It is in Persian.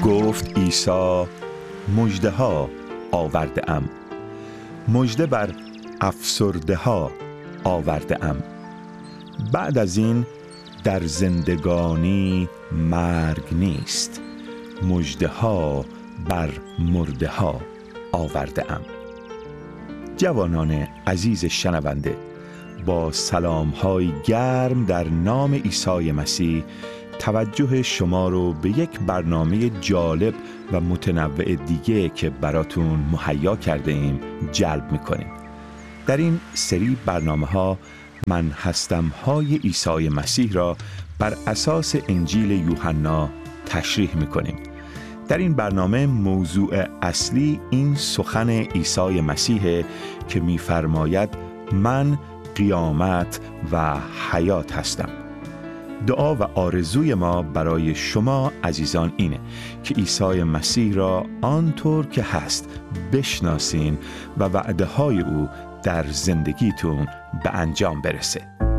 گفت عیسی مژده ها آورده ام، مژده بر افسرده ها آورده ام. بعد از این در زندگانی مرگ نیست، مژده ها بر مرده ها آورده ام. جوانان عزیز شنونده، با سلام‌های گرم در نام عیسی مسیح توجه شما رو به یک برنامه جالب و متنوع دیگه که براتون مهیا کرده ایم جلب می‌کنیم. در این سری برنامه‌ها من هستم های عیسی مسیح را بر اساس انجیل یوحنا تشریح می‌کنیم. در این برنامه موضوع اصلی این سخن عیسی مسیح که می‌فرماید من قیامت و حیات هستم. دعا و آرزوی ما برای شما عزیزان اینه که عیسی مسیح را آنطور که هست بشناسین و وعده های او در زندگیتون به انجام برسه.